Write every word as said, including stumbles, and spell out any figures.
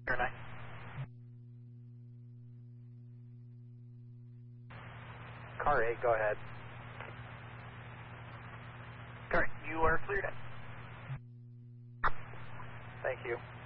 Car nine. Car eight, go ahead. Car, you are cleared in. Thank you.